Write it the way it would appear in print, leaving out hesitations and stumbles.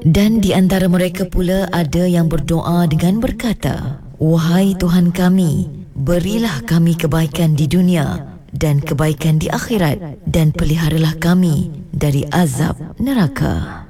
Dan di antara mereka pula ada yang berdoa dengan berkata, Wahai Tuhan kami, berilah kami kebaikan di dunia dan kebaikan di akhirat, dan peliharalah kami dari azab neraka.